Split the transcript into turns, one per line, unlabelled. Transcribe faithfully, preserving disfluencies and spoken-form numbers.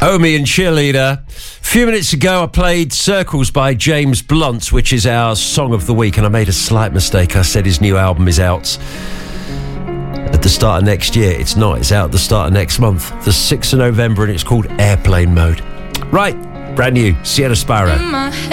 Omi and Cheerleader. A few minutes ago, I played Circles by James Blunt, which is our song of the week, and I made a slight mistake. I said his new album is out at the start of next year. It's not. It's out at the start of next month, the sixth of November, and it's called Airplane Mode. Right, brand new, Sierra Sparrow.